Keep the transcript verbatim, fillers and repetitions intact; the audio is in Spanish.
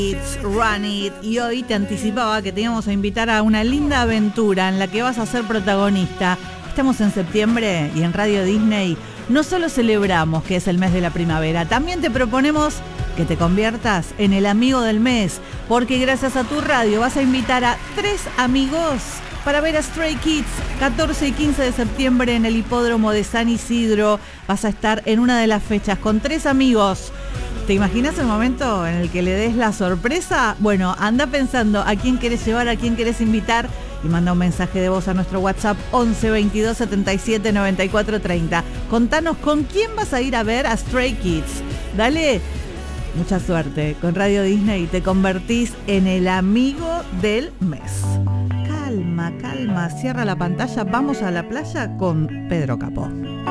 It's Run It, y hoy te anticipaba que te íbamos a invitar a una linda aventura en la que vas a ser protagonista. Estamos en septiembre y en Radio Disney no solo celebramos que es el mes de la primavera, también te proponemos que te conviertas en el amigo del mes, porque gracias a tu radio vas a invitar a tres amigos para ver a Stray Kids. catorce y quince de septiembre en el hipódromo de San Isidro vas a estar en una de las fechas con tres amigos. ¿Te imaginas el momento en el que le des la sorpresa? Bueno, anda pensando a quién querés llevar, a quién querés invitar y manda un mensaje de voz a nuestro WhatsApp once veintidós setenta y siete noventa y cuatro treinta. Contanos con quién vas a ir a ver a Stray Kids. Dale, mucha suerte. Con Radio Disney te convertís en el amigo del mes. Calma, calma, cierra la pantalla, vamos a la playa con Pedro Capó.